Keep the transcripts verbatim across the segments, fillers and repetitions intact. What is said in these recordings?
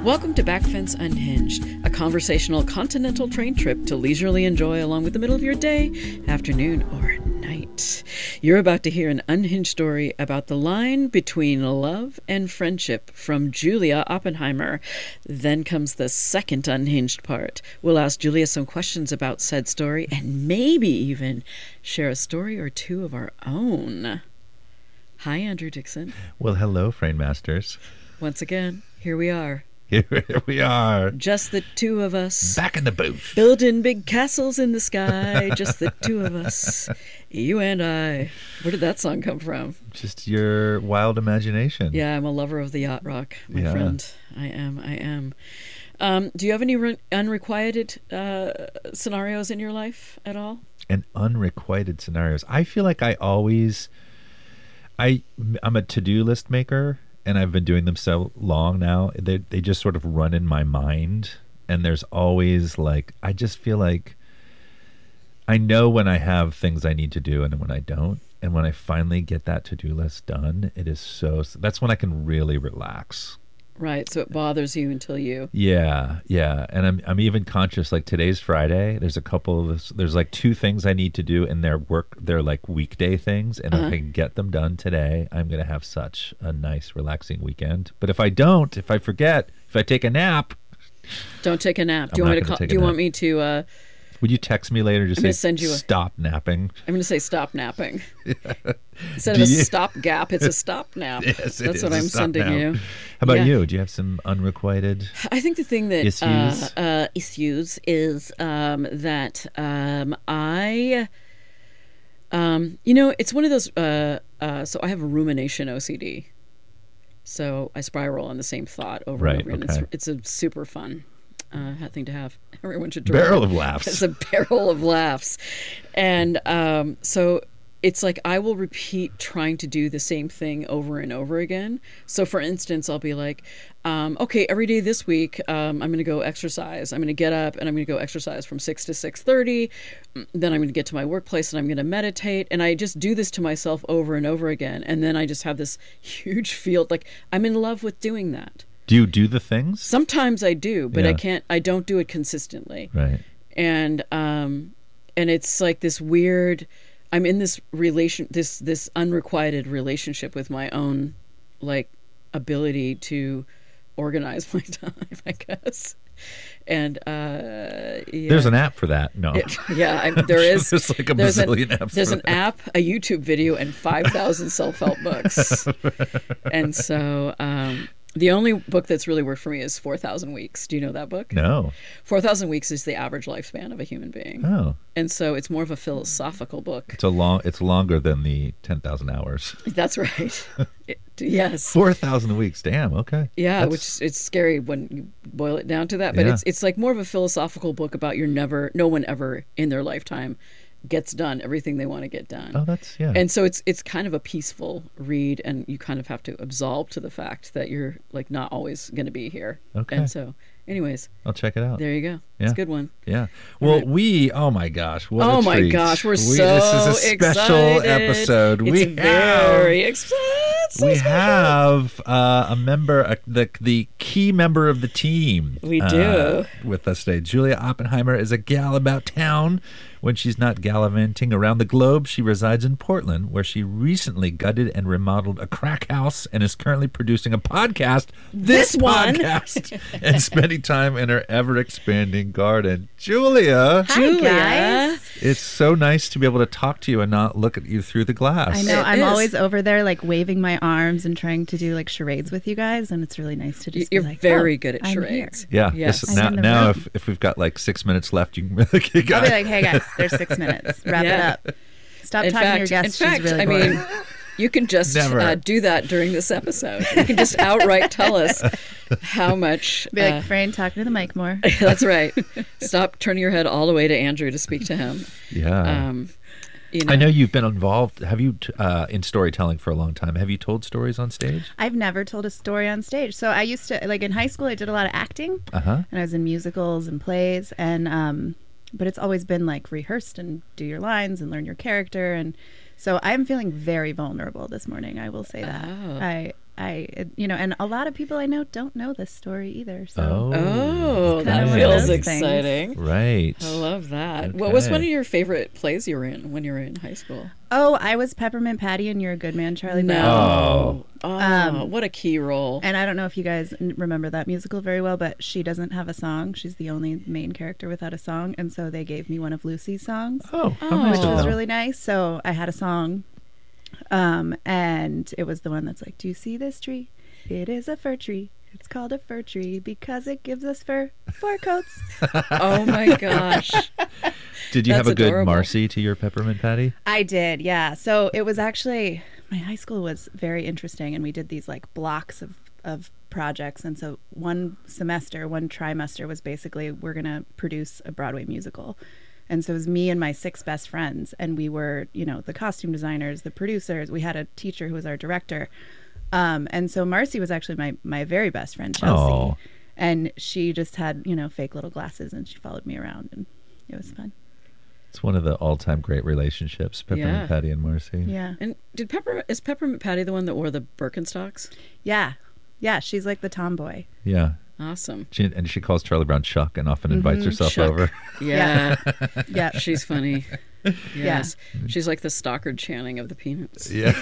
Welcome to Backfence Unhinged, a conversational continental train trip to leisurely enjoy along with the middle of your day, afternoon, or night. You're about to hear an unhinged story about the line between love and friendship from Julia Oppenheimer. Then comes the second unhinged part. We'll ask Julia some questions about said story and maybe even share a story or two of our own. Hi, Andrew Dixon. Well, hello, Frame Masters. Once again, here we are. Here we are. Just the two of us. Back in the booth. Building big castles in the sky. Just the two of us. You and I. Where did that song come from? Just your wild imagination. Yeah, I'm a lover of the yacht rock, my Yeah. friend. I am, I am. Um, do you have any re- unrequited uh, scenarios in your life at all? And unrequited scenarios. I feel like I always... I, I'm a to-do list maker. And I've been doing them so long now. They they just sort of run in my mind. And there's always like, I just feel like I know when I have things I need to do and when I don't. And when I finally get that to-do list done, it is so, that's when I can really relax. Right, so it bothers you until you... Yeah, yeah. And I'm I'm even conscious, like today's Friday, there's a couple of, there's like two things I need to do in their work, they're like weekday things. And Uh-huh. if I can get them done today, I'm going to have such a nice, relaxing weekend. But if I don't, if I forget, if I take a nap... Don't take a nap. Do you I'm want me not to gonna call, take do a you want nap. me to... Uh, Would you text me later? Just I'm say, gonna send you a- stop napping. I'm going to say stop napping. Instead Do of a you- stop gap, it's a stop nap. Yes, it That's is what a I'm stop sending nap. you. How about Yeah. you? Do you have some unrequited... I think the thing that Issues? Uh, uh, issues is um, that um, I, um, you know, it's one of those. Uh, uh, so I have a rumination O C D. So I spiral on the same thought over Right, and over, and okay. it's, it's a super fun uh, thing to have. Everyone should try Barrel it. of laughs. It's a barrel of laughs, and um, so. It's like I will repeat trying to do the same thing over and over again. So, for instance, I'll be like, um, okay, every day this week, um, I'm going to go exercise. I'm going to get up and I'm going to go exercise from six to six thirty. Then I'm going to get to my workplace and I'm going to meditate. And I just do this to myself over and over again. And then I just have this huge field. Like, I'm in love with doing that. Do you do the things? Sometimes I do, but I Yeah. can't, I don't do it consistently. Right. And, um, and it's like this weird... I'm in this relation, this this unrequited relationship with my own, like, ability to organize my time, I guess. And uh, yeah. There's an app for that. No. It- yeah, I, there is. There's like a there's an, bazillion apps There's for an that. app, a YouTube video, and five thousand self-help books. And so um, the only book that's really worked for me is four thousand Weeks. Do you know that book? No. four thousand Weeks is the average lifespan of a human being. Oh. And so it's more of a philosophical book. It's a long. It's longer than the ten thousand hours. That's right. It- yes. Four thousand weeks. Damn. Okay. Yeah, That's- which it's scary when you boil it down to that. But Yeah. it's it's like more of a philosophical book about your never, no one ever in their lifetime gets done everything they want to get done. Oh, that's yeah. And so it's it's kind of a peaceful read, and you kind of have to absolve to the fact that you're like not always going to be here. Okay. And so, anyways, I'll check it out. there you go. Yeah. It's a good one. Yeah. Well, right. we. Oh my gosh. What Oh a my treat. gosh, we're we, so This is a special excited. episode. It's we very have. excited. So we special. have uh, a member, uh, the the key member of the team. We uh, do. with us today. Julia Oppenheimer is a gal about town. When she's not gallivanting around the globe, she resides in Portland, where she recently gutted and remodeled a crack house and is currently producing a podcast. This one. podcast, and spending time in her ever-expanding garden. Julia, Hi, Julia. guys. it's so nice to be able to talk to you and not look at you through the glass. I know. It I'm is. always over there, like waving my arms and trying to do like charades with you guys, and it's really nice to just. You're be like, very oh, good at I'm charades. here. Yeah. Yes. This- I'm now, in the now room. if, if we've got like six minutes left, you can kick I'll out. be like, hey guys, there's six minutes. Wrap Yeah. it up. Stop In talking fact, to your guests. in fact, She's really I boring. mean, you can just Never. uh, do that during this episode. You can just outright tell us how much. be like, uh, Fran, talking to the mic more. that's right. Stop turning your head all the way to Andrew to speak to him. Yeah. Um, you know, I know you've been involved. Have you t- uh, in storytelling for a long time? Have you told stories on stage? I've never told a story on stage. So I used to, like in high school, I did a lot of acting, Uh huh. and I was in musicals and plays, and um, but it's always been like rehearsed and do your lines and learn your character, and so I'm feeling very vulnerable this morning. I will say that. Oh. I I, you know, and a lot of people I know don't know this story either. So Oh, Oh, It's that kind of feels one of those exciting. right. I love that. What was Okay. one of your favorite plays you were in when you were in high school? Oh, I was Peppermint Patty and You're a Good Man, Charlie Brown. No. Oh, Um, what a key role. And I don't know if you guys n- remember that musical very well, but she doesn't have a song. She's the only main character without a song. And so they gave me one of Lucy's songs, Oh, how Oh. nice which of was them. really nice. So I had a song. Um, and it was the one that's like, do you see this tree? It is a fir tree. It's called a fir tree because it gives us fur, fur coats. Oh my gosh. Did you have a That's good adorable. Marcy to your Peppermint Patty? I did, yeah. So it was actually, my high school was very interesting, and we did these like blocks of, of projects. And so one semester, one trimester was basically, we're going to produce a Broadway musical. And so it was me and my six best friends, and we were, you know, the costume designers, the producers. We had a teacher who was our director. Um, and so Marcy was actually my, my very best friend, Chelsea. Aw. And she just had, you know, fake little glasses, and she followed me around, and it was fun. It's one of the all-time great relationships, Peppermint Yeah. Patty and Marcy. Yeah. And did Pepper is Peppermint Patty the one that wore the Birkenstocks? Yeah. Yeah. She's like the tomboy. Yeah. Awesome. She, and she calls Charlie Brown Chuck and often invites herself Chuck. over. Yeah. Yeah. She's funny. Yes. She's like the Stockard Channing of the Peanuts. Yeah.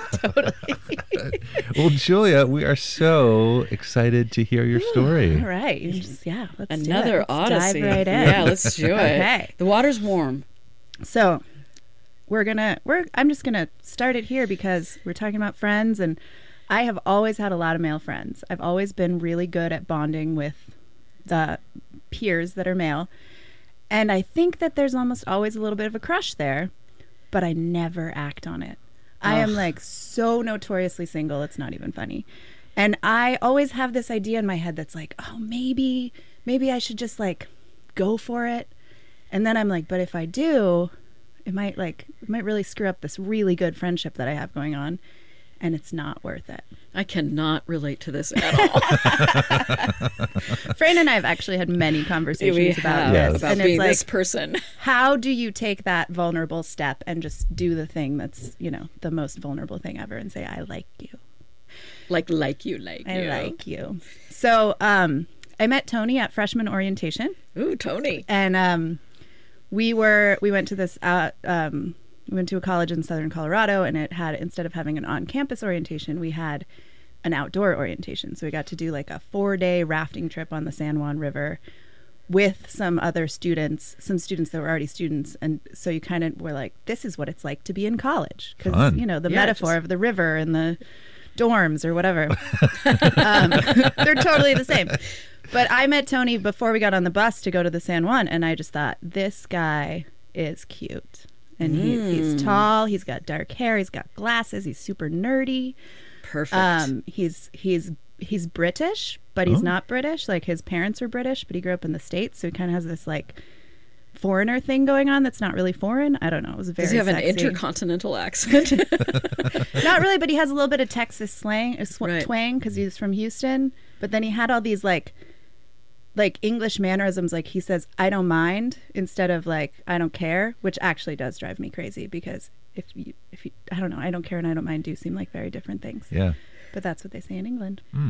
Well, Julia, we are so excited to hear your story. All right. You just, yeah. Let's do it. Another Let's odyssey. Dive right in. Yeah, let's do it. Okay. The water's warm. So we're gonna we're I'm just gonna start it here because we're talking about friends, and I have always had a lot of male friends. I've always been really good at bonding with the peers that are male. And I think that there's almost always a little bit of a crush there, but I never act on it. I am Ugh. like so notoriously single, it's not even funny. And I always have this idea in my head that's like, oh, maybe, maybe I should just like go for it. And then I'm like, but if I do, it might like, it might really screw up this really good friendship that I have going on. And it's not worth it. I cannot relate to this at all. Fran and I have actually had many conversations we about have Yes. this. about And being it's like, this person. how do you take that vulnerable step and just do the thing that's, you know, the most vulnerable thing ever and say, I like you. Like, like you, like I you. like you. So um, I met Tony at freshman orientation. Ooh, Tony. And um, we were, we went to this, uh, um, we went to a college in Southern Colorado, and it had, instead of having an on-campus orientation, we had an outdoor orientation. So we got to do like a four-day rafting trip on the San Juan River with some other students, some students that were already students. And so you kind of were like, this is what it's like to be in college. Because, Fun. you know, the Yeah, metaphor just- of the river and the dorms or whatever. um, they're totally the same. But I met Tony before we got on the bus to go to the San Juan, and I just thought, this guy is cute. And he, he's tall, he's got dark hair, he's got glasses, he's super nerdy. Perfect. Um, he's he's he's British, but he's Oh. not British. Like his parents are British, but he grew up in the States, so he kind of has this like foreigner thing going on that's not really foreign. I don't know. It was very Does he have sexy. an intercontinental accent? Not really, but he has a little bit of Texas slang, uh, sw- Right. twang, because he's from Houston. But then he had all these like, like English mannerisms. Like he says, "I don't mind" instead of like "I don't care," which actually does drive me crazy because if you, if you, I don't know, "I don't care" and "I don't mind" do seem like very different things. Yeah. But that's what they say in England. Mm.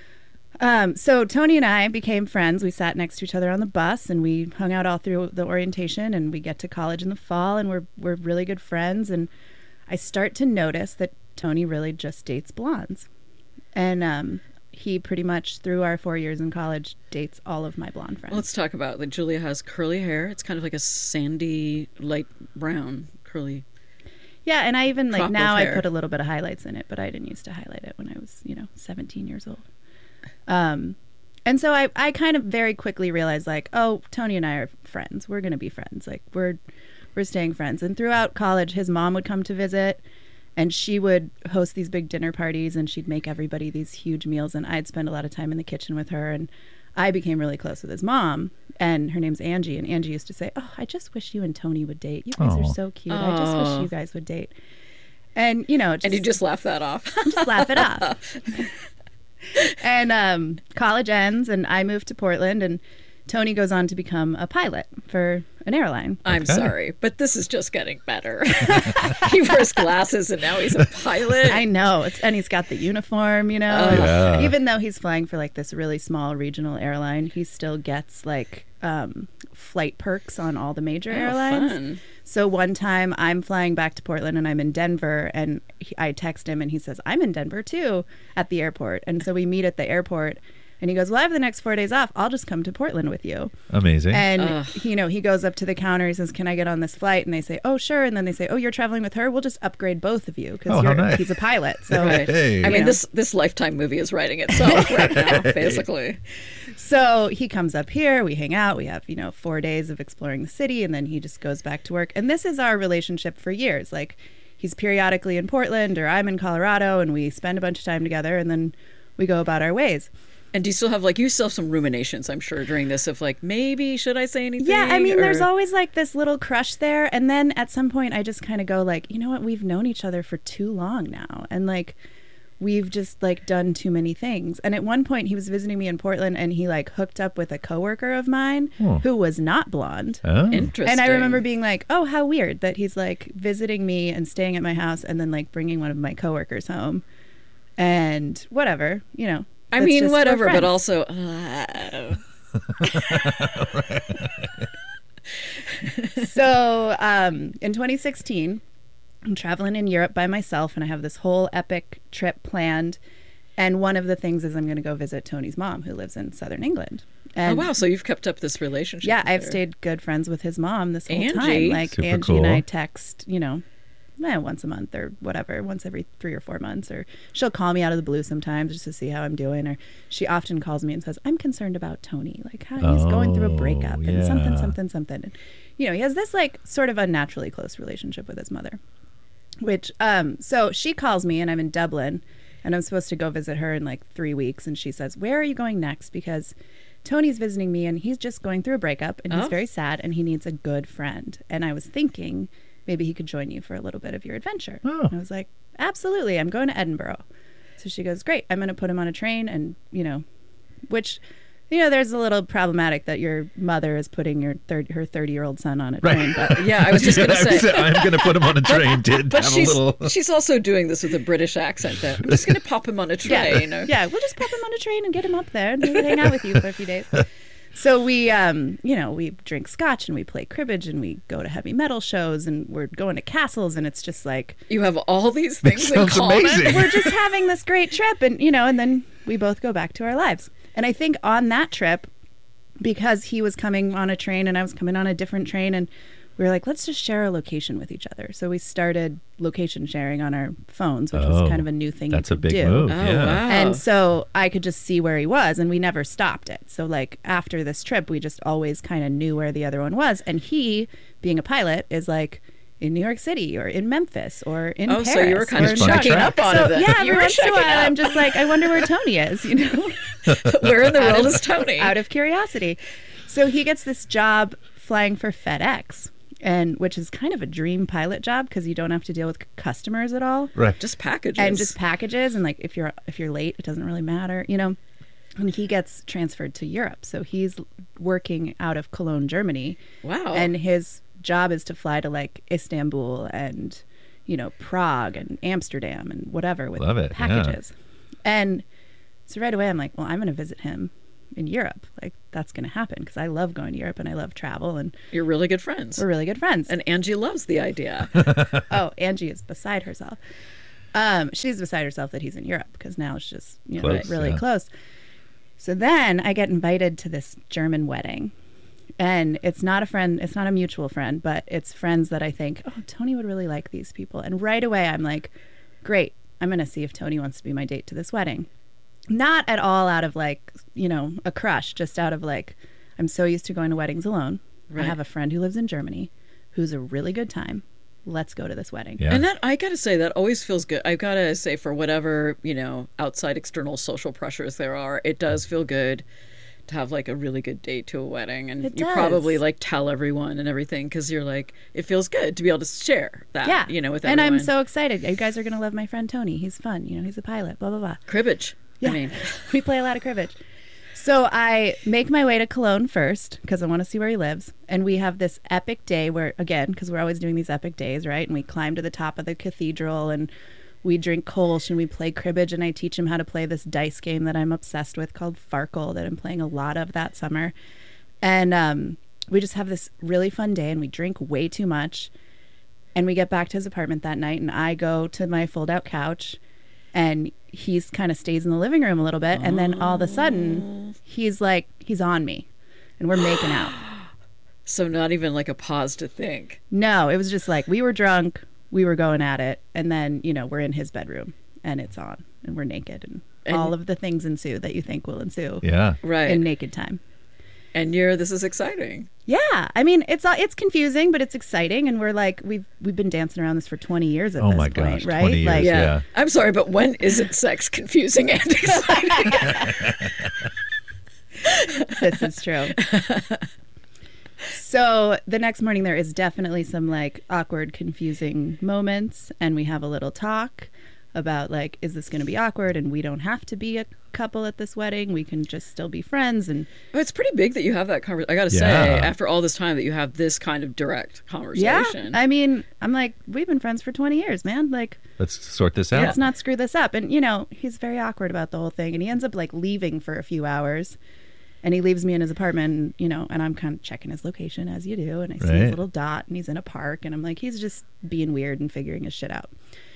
Um, so Tony and I became friends. We sat next to each other on the bus, and we hung out all through the orientation. And we get to college in the fall, and we're we're really good friends. And I start to notice that Tony really just dates blondes, and um, he pretty much through our four years in college dates all of my blonde friends. Let's talk about that. Julia has curly hair. It's kind of like a sandy, light brown curly. Yeah, and I even like crop now of I hair. put a little bit of highlights in it, but I didn't used to highlight it when I was, you know, seventeen years old. Um, and so I, I kind of very quickly realized like, oh, Tony and I are friends. We're gonna be friends. Like we're we're staying friends. And throughout college, his mom would come to visit, and she would host these big dinner parties, and she'd make everybody these huge meals, and I'd spend a lot of time in the kitchen with her. And I became really close with his mom, and her name's Angie. And Angie used to say, "Oh, I just wish you and Tony would date. You guys Aw. are so cute. I just Aw. wish you guys would date." And you know, just, And you just laugh that off. just laugh it off. And um, college ends, and I moved to Portland, and Tony goes on to become a pilot for an airline. I'm Okay. sorry, but this is just getting better. He wears glasses and now he's a pilot. I know. It's, and he's got the uniform, you know. Oh. Yeah. Even though he's flying for like this really small regional airline, he still gets like um, flight perks on all the major Oh, airlines. fun. So one time I'm flying back to Portland and I'm in Denver, and he, I text him and he says, I'm in Denver too at the airport. And so we meet at the airport and he goes, well, I have the next four days off. I'll just come to Portland with you. Amazing. And, Ugh. you know, he goes up to the counter. He says, can I get on this flight? And they say, oh, sure. And then they say, oh, you're traveling with her? We'll just upgrade both of you because Oh, how nice. he's a pilot. So Right. Hey. I mean, Yeah. this this Lifetime movie is writing itself right now, basically. So he comes up here, we hang out, we have, you know, four days of exploring the city, and then he just goes back to work. And this is our relationship for years. Like, he's periodically in Portland or I'm in Colorado, and we spend a bunch of time together, and then we go about our ways. And do you still have like you still have some ruminations, I'm sure, during this of like, maybe should I say anything? Yeah, I mean, or- there's always like this little crush there. And then at some point, I just kind of go like, you know what? We've known each other for too long now. And like, we've just like done too many things. And at one point, he was visiting me in Portland and he like hooked up with a coworker of mine Oh. who was not blonde. Oh. Interesting. And I remember being like, oh, how weird that he's like visiting me and staying at my house and then like bringing one of my coworkers home. And whatever, you know. I that's mean, just- we're whatever, but friends. also. Uh, So um, in twenty sixteen, I'm traveling in Europe by myself and I have this whole epic trip planned. And one of the things is I'm going to go visit Tony's mom, who lives in southern England. oh And wow! So you've kept up this relationship. yeah, with I've her. stayed good friends with his mom this whole Angie. time. Like Super Angie and I cool. text, you know, eh, once a month or whatever, once every three or four months. Or she'll call me out of the blue sometimes just to see how I'm doing. Or she often calls me and says, I'm concerned about Tony. Like how he's going through a Oh, breakup and something, yeah. something, something. And, you know, he has this like sort of unnaturally close relationship with his mother. Which, um, so she calls me and I'm in Dublin and I'm supposed to go visit her in like three weeks. And she says, where are you going next? Because Tony's visiting me and he's just going through a breakup and he's Oh. very sad and he needs a good friend. And I was thinking maybe he could join you for a little bit of your adventure. Oh. And I was like, absolutely. I'm going to Edinburgh. So she goes, great. I'm going to put him on a train and, you know, which, you know, there's a little problematic that your mother is putting your third, her thirty-year-old son on a Right. train. But Yeah, I was just gonna say. I'm going to put him on a train. Did But have a she's little. she's also doing this with a British accent. Then I'm just gonna pop him on a Yeah, train. or- yeah, we'll just pop him on a train and get him up there and maybe hang out with you for a few days. So we, um, you know, we drink scotch and we play cribbage and we go to heavy metal shows and we're going to castles and it's just like You have all these things in sounds common. amazing. we're just having this great trip and you know, and then we both go back to our lives. And I think on that trip, because he was coming on a train and I was coming on a different train and we were like, let's just share a location with each other. So we started location sharing on our phones, which Oh, was kind of a new thing That's you a could big do. move. Oh yeah. wow! And so I could just see where he was, and we never stopped it. So, like, after this trip, we just always kind of knew where the other one was. And he, being a pilot, is like in New York City or in Memphis or in Oh, Paris. so you were kind or of in He's checking track. up on So, it. Then. yeah, you every were once in a checking while, up. I'm just like, I wonder where Tony is, you know, Where in the out world of- is Tony? out of curiosity. So he gets this job flying for FedEx, and which is kind of a dream pilot job because you don't have to deal with c- customers at all. Right. Just packages. And just packages, and like if you're if you're late, it doesn't really matter, you know. And he gets transferred to Europe, so he's working out of Cologne, Germany, wow. and his job is to fly to like Istanbul and you know Prague and Amsterdam and whatever with Love it, yeah. packages. And so right away, I'm like, well, I'm going to visit him in Europe. Like that's going to happen because I love going to Europe and I love travel, and You're really good friends. we're really good friends. And Angie loves the idea. Oh, Angie is beside herself. Um, she's beside herself that he's in Europe because now it's just you know Close, really yeah. close. So then I get invited to this German wedding, and it's not a friend, it's not a mutual friend, but it's friends that I think, oh, Tony would really like these people. And right away I'm like, great, I'm going to see if Tony wants to be my date to this wedding. Not at all out of like, you know, a crush, just out of like, I'm so used to going to weddings alone. Right. I have a friend who lives in Germany who's a really good time. Let's go to this wedding. Yeah. And that, I gotta say, that always feels good. I've gotta say, for whatever, you know, outside external social pressures there are, it does feel good to have like a really good date to a wedding. And It you does. probably like tell everyone and everything because you're like, it feels good to be able to share that, Yeah. you know, with and everyone. I'm so excited. You guys are going to love my friend Tony. He's fun. You know, he's a pilot, blah, blah, blah. Cribbage. Yeah. I mean, We play a lot of cribbage. So I make my way to Cologne first because I want to see where he lives. And we have this epic day where, again, because we're always doing these epic days, right? And we climb to the top of the cathedral and we drink Kolsch and we play cribbage. And I teach him how to play this dice game that I'm obsessed with called Farkle that I'm playing a lot of that summer. And um, we just have this really fun day and we drink way too much. And we get back to his apartment that night and I go to my fold out couch and he's kind of stays in the living room a little bit. And then all of a sudden he's like, he's on me and we're making out. So not even like a pause to think. No, it was just like we were drunk, we were going at it. And then, you know, we're in his bedroom and it's on and we're naked and, and all of the things ensue that you think will ensue Yeah. Right. in naked time. And you're, this is exciting. Yeah, I mean it's uh, it's confusing, but it's exciting, and we're like we've we've been dancing around this for twenty years at Oh this my point, gosh, right? twenty years, Like, Yeah. Yeah. I'm sorry, but when isn't sex confusing and exciting? This is true. So the next morning there is definitely some like awkward, confusing moments, and we have a little talk about like, is this going to be awkward? And we don't have to be a couple at this wedding. We can just still be friends. And Well, it's pretty big that you have that conversation. I got to Yeah. say, after all this time, that you have this kind of direct yeah, conversation. I mean, I'm like, we've been friends for twenty years, man. Like, Let's sort this out. let's not screw this up. And, you know, he's very awkward about the whole thing. And he ends up like leaving for a few hours. And he leaves me in his apartment, and, you know, and I'm kind of checking his location as you do. And I see Right. his little dot and he's in a park. And I'm like, he's just being weird and figuring his shit out.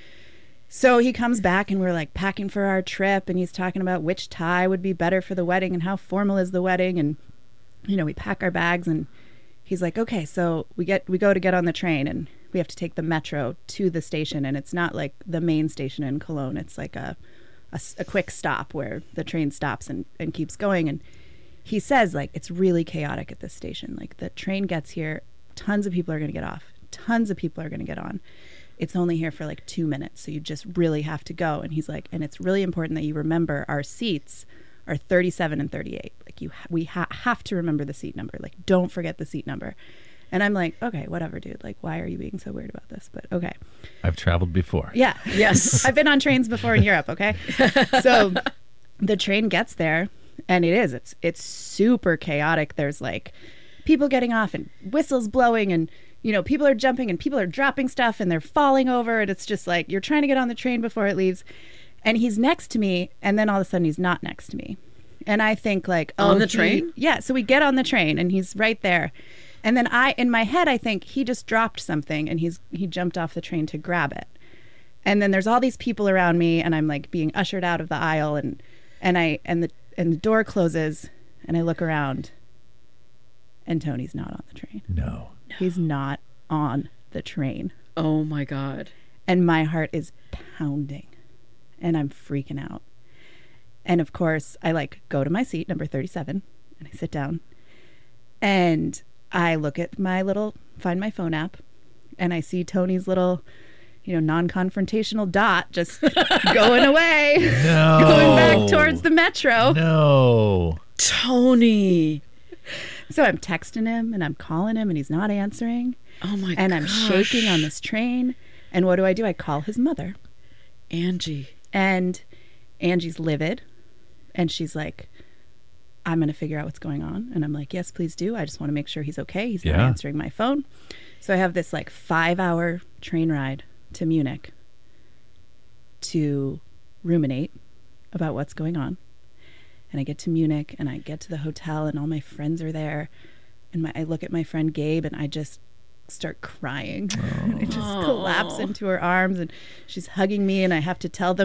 So he comes back and we're like packing for our trip. And he's talking about which tie would be better for the wedding and how formal is the wedding. And, you know, we pack our bags and he's like, okay, so we get we go to get on the train and we have to take the metro to the station. And it's not like the main station in Cologne. It's like a, a, s- a quick stop where the train stops and, and keeps going. And he says, like, it's really chaotic at this station. Like, the train gets here, tons of people are going to get off, tons of people are going to get on. It's only here for like two minutes, so you just really have to go. And he's like, and it's really important that you remember our seats are thirty-seven and thirty-eight. Like, you, ha- we ha- have to remember the seat number. Like, don't forget the seat number. And I'm like, okay, whatever, dude. Like, why are you being so weird about this? But okay. I've traveled before. Yeah. Yes. I've been on trains before in Europe, okay? So the train gets there and it is. It's it's super chaotic. There's like people getting off and whistles blowing and, you know, people are jumping and people are dropping stuff and they're falling over, and it's just like you're trying to get on the train before it leaves. And he's next to me, and then all of a sudden he's not next to me. And I think like, oh, On the he- train? Yeah, so we get on the train and he's right there. And then I, in my head, I think he just dropped something and he's he jumped off the train to grab it. And then there's all these people around me, and I'm like being ushered out of the aisle, and and I and the and the door closes, and I look around, and Tony's not on the train. No. He's not on the train, Oh my God. and my heart is pounding, and I'm freaking out. And of course, I like go to my seat, number thirty-seven, and I sit down, and I look at my little Find My Phone app, and I see Tony's little, you know, non-confrontational dot just going away, No. going back towards the metro. No. Tony. So I'm texting him and I'm calling him and he's not answering. Oh my And I'm gosh. shaking on this train. And what do I do? I call his mother. Angie. And Angie's livid. And she's like, I'm going to figure out what's going on. And I'm like, yes, please do. I just want to make sure he's okay. He's not Yeah. answering my phone. So I have this like five hour train ride to Munich to ruminate about what's going on. And I get to Munich and I get to the hotel and all my friends are there. And my, I look at my friend Gabe and I just start crying. And I just collapse into her arms and she's hugging me and I have to tell them